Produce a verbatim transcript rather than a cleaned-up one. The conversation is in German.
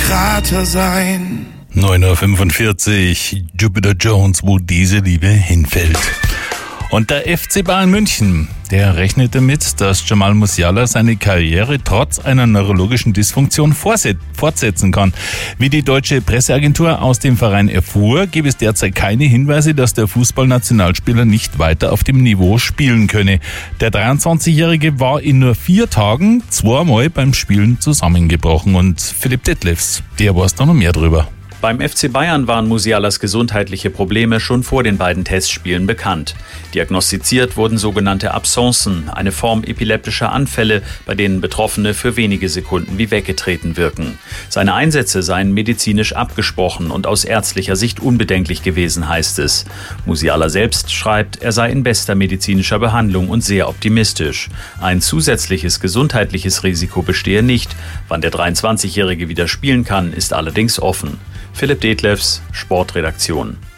Krater sein. neun Uhr fünfundvierzig, Jupiter Jones, wo diese Liebe hinfällt. Und der F C Bayern München, der rechnet damit, dass Jamal Musiala seine Karriere trotz einer neurologischen Dysfunktion fortsetzen kann. Wie die deutsche Presseagentur aus dem Verein erfuhr, gibt es derzeit keine Hinweise, dass der Fußballnationalspieler nicht weiter auf dem Niveau spielen könne. Der dreiundzwanzigjährige war in nur vier Tagen zweimal beim Spielen zusammengebrochen. Und Philipp Detlefs, der weiß da noch mehr drüber. Beim F C Bayern waren Musialas gesundheitliche Probleme schon vor den beiden Testspielen bekannt. Diagnostiziert wurden sogenannte Absencen, eine Form epileptischer Anfälle, bei denen Betroffene für wenige Sekunden wie weggetreten wirken. Seine Einsätze seien medizinisch abgesprochen und aus ärztlicher Sicht unbedenklich gewesen, heißt es. Musiala selbst schreibt, er sei in bester medizinischer Behandlung und sehr optimistisch. Ein zusätzliches gesundheitliches Risiko bestehe nicht. Wann der dreiundzwanzigjährige wieder spielen kann, ist allerdings offen. Philipp Detlefs, Sportredaktion.